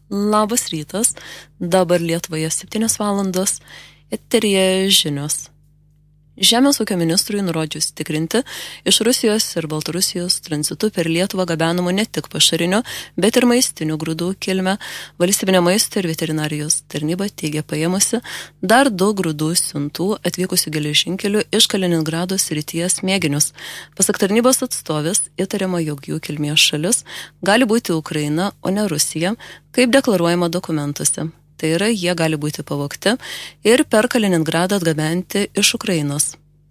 Labas rytas, dabar Lietuvoje 7 valandos, eteryje žinios. Žemės ūkio ministrui nurodžius tikrinti iš Rusijos ir Baltarusijos tranzitu per Lietuvą gabenamų ne tik pašarinių, bet ir maistinių grūdų kilmę, valstybinė maisto ir veterinarijos tarnyba teigia paėmusi dar 2 grūdų siuntų atvykusių geležinkeliu iš Kaliningrado srities mėginius. Pasak tarnybos atstovės, įtariama, jog jų kilmės šalis gali būti Ukraina, o ne Rusija, kaip deklaruojama dokumentuose. Tai yra, jie gali būti pavogti ir per Kaliningradą atgabenti iš Ukrainos.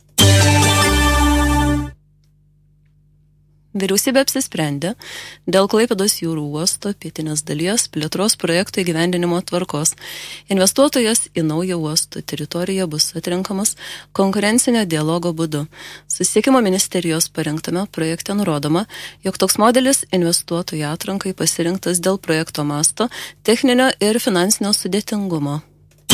Vyriausybė apsisprendė dėl Klaipėdos jūrų uosto pietinės dalies plėtros projekto įgyvendinimo tvarkos. Investuotojas į naują uosto teritoriją bus atrenkamas konkurencinio dialogo būdu. Susisiekimo ministerijos parengtame projekte nurodoma, jog toks modelis investuotojų atrankai pasirinktas dėl projekto masto, techninio ir finansinio sudėtingumo.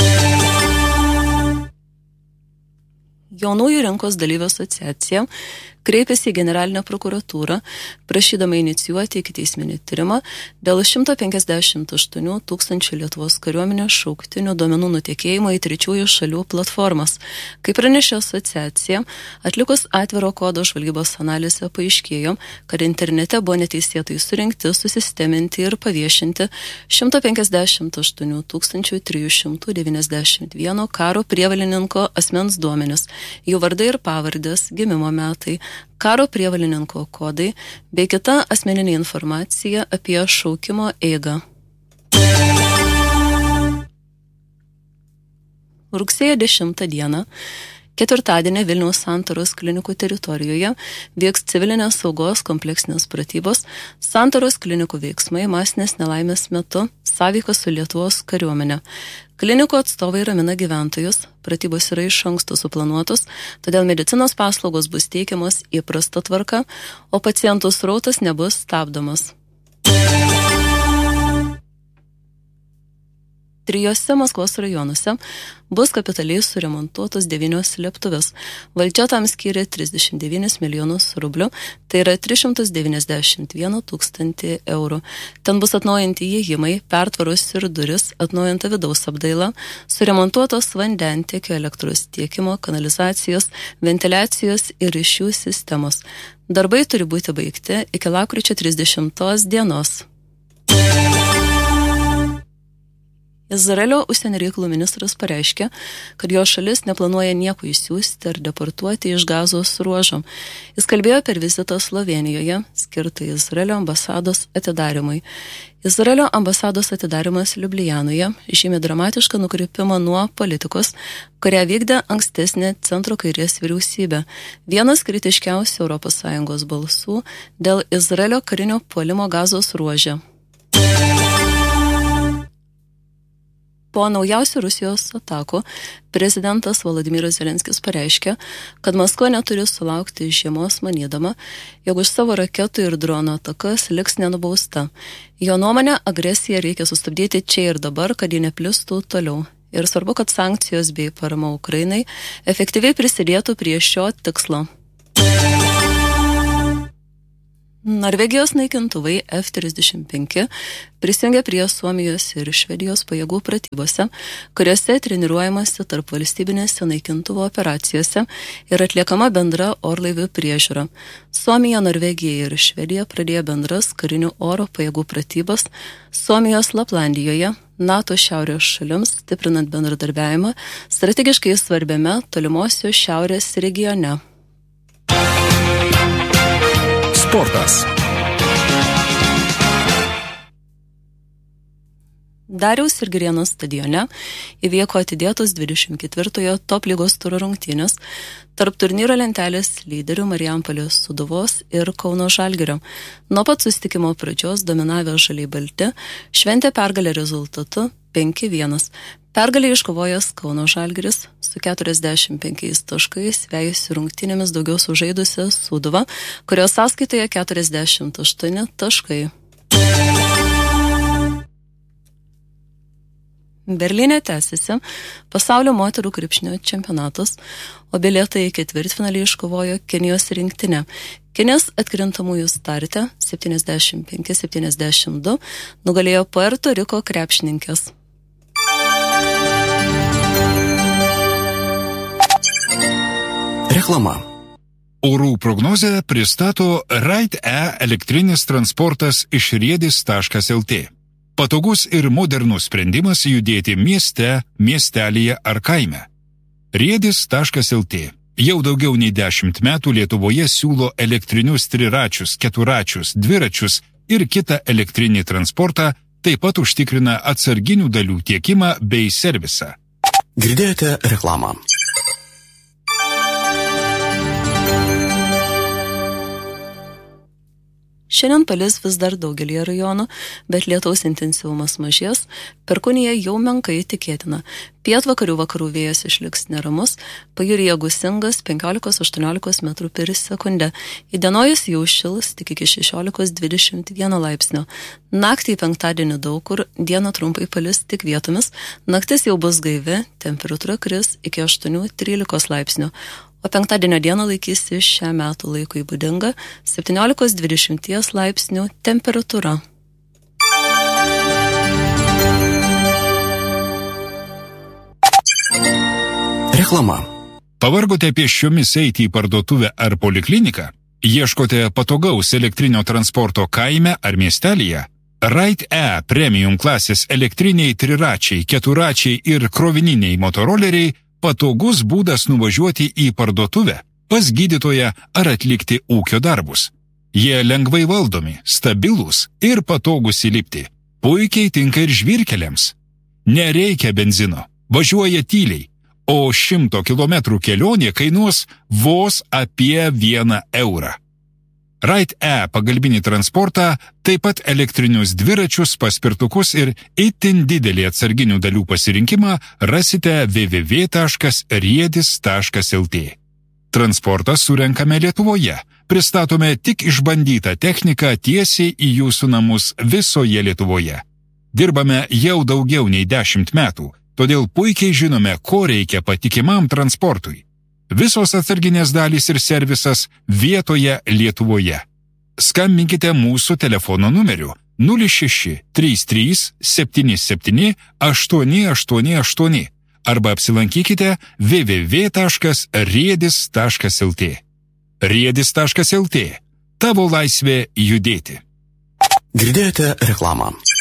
Jaunųjų rinkos dalyvių asociacija kreipėsi į generalinę prokuratūrą, prašydama inicijuoti ikiteisminį tyrimą dėl 158 tūkstančių Lietuvos kariuomenės šauktinių duomenų nutekėjimo į trečiųjų šalių platformas. Kaip pranešė asociacija, atlikus atviro kodo žvalgybos analizę paaiškėjo, kad internete buvo neteisėtai surinkti, susisteminti ir paviešinti 158 391 karo prievalininko asmens duomenis, jų vardai ir pavardės, gimimo metai, karo prievalininko kodai bei kita asmeninė informacija apie šaukimo eigą. Rugsėjo 10 dieną, ketvirtadienį Vilniaus Santaros klinikų teritorijoje vyks civilinės saugos kompleksinės pratybos, Santaros klinikų veiksmai masinės nelaimės metu sąveika su Lietuvos kariuomenė. Klinikų atstovai ramina gyventojus, pratybos yra iš anksto suplanuotos, todėl medicinos paslaugos bus teikiamos įprasta tvarka, o pacientų srautas nebus stabdomas. 3 Maskvos rajonuose bus kapitaliai suremontuotos 9 slėptuvės. Valdžia tam skyrė 39 milijonus rublių, tai yra 391 tūkstantį eurų. Ten bus atnaujinti įėjimai, pertvaros ir duris, atnaujinta vidaus apdaila, suremontuotos vandentiekio, elektros tiekimo, kanalizacijos, ventiliacijos ir ryšių sistemos. Darbai turi būti baigti iki lapkričio 30 dienos. Izraelio užsienio reikalų ministras pareiškė, kad jo šalis neplanuoja nieko išsiųsti ar deportuoti iš Gazos ruožo. Jis kalbėjo per vizitą Slovėnijoje, skirtą Izraelio ambasados atidarimui. Izraelio ambasados atidarimas Liublianoje žymi dramatišką nukrypimą nuo politikos, kurią vykdė ankstesnė centro kairės vyriausybė. Vienas kritiškiausių ES balsų dėl Izraelio karinio puolimo Gazos ruože. Po naujausių Rusijos atakų prezidentas Volodymyras Zelenskis pareiškė, kad Maskva neturi sulaukti žiemos manydama, jog už savo raketų ir drono atakas liks nenubausta. Jo nuomonė, agresiją reikia sustabdyti čia ir dabar, kad ji neplistų toliau. Ir svarbu, kad sankcijos bei parama Ukrainai efektyviai prisidėtų prie šio tikslo. Norvegijos naikintuvai F-35 prisijungė prie Suomijos ir Švedijos pajėgų pratybose, kuriuose treniruojamasi tarp valstybinėse naikintuvo operacijose ir atliekama bendra orlaivių priežiūra. Suomija, Norvegija ir Švedija pradėjo bendras karinių oro pajėgų pratybas Suomijos Laplandijoje, NATO šiaurės šalims, stiprinant bendradarbiavimą strategiškai svarbiame tolimosios šiaurės regione. Sportas. Dariaus ir Girėno stadione įvyko atidėtos 24-ojo top lygos turo rungtynės tarp turnyro lentelės lyderių Marijampolės Sūduvos ir Kauno Žalgirio. Nuo pat susitikimo pradžios dominavę žaliai balti šventė pergalę rezultatu 5-1. Pergalę iškovojęs Kauno Žalgiris su 45 taškais vejusi rungtynėmis daugiau sužaidusią Sūduvą, kurios sąskaitoje 48 taškai. Berlyne tęsiasi pasaulio moterų krepšinio čempionatas, o bilietą į ketvirtfinalį iškovojo Kenijos rinktinė. Kenijos atkrintamųjų starte 75-72 nugalėjo Puerto Riko krepšininkės. Reklama. Orų prognozę pristato Ride-E elektrinis transportas iš riedis.lt. Patogus ir modernus sprendimas judėti mieste, miestelyje ar kaime. Riedis.lt jau daugiau nei 10 metų Lietuvoje siūlo elektrinius triračius, keturačius, dviračius ir kitą elektrinį transportą, taip pat užtikrina atsarginių dalių tiekimą bei servisą. Girdėjote reklamą. Šiandien palis vis dar daugelį rajonų, bet lietaus intensyvumas mažės, perkūnija jau menkai tikėtina. Pietvakarių vakarų vėjas išliks neramus, pajūryje gūsingas 15-18 metrų per sekundę. Įdienojus jau šils tik iki 16-21 laipsnio. Naktį penktadienį daug kur, dieną trumpai palis tik vietomis, naktis jau bus gaivi, temperatūra kris iki 8-13 laipsnio. O penktadienio dieną laikysi šią metų laikui būdinga 17-20 laipsnių temperatūra. Reklama. Pavargote pėsčiomis eiti į parduotuvę ar polikliniką? Ieškote patogaus elektrinio transporto kaime ar miestelyje? Ride-E premium klasės elektriniai triračiai, keturačiai ir krovininiai motoroleriai patogus būdas nuvažiuoti į parduotuvę, pas gydytoją ar atlikti ūkio darbus. Jie lengvai valdomi, stabilūs ir patogus įlipti. Puikiai tinka ir žvyrkeliams. Nereikia benzino, važiuoja tyliai, o 100 km kelionė kainuos vos apie 1 eurą. Ride-E pagalbinį transportą, taip pat elektrinius dviračius, paspirtukus ir itin didelį atsarginių dalių pasirinkimą rasite www.riedis.lt. Transportą surenkame Lietuvoje, pristatome tik išbandytą techniką tiesiai į jūsų namus visoje Lietuvoje. Dirbame jau daugiau nei 10 metų, todėl puikiai žinome, ko reikia patikimam transportui. Visos atsarginės dalys ir servisas vietoje Lietuvoje. Skambinkite mūsų telefono numeriu 06 33 77 888 arba apsilankykite www.riedis.lt. Riedis.lt. Tavo laisvė judėti. Girdėjote reklamą.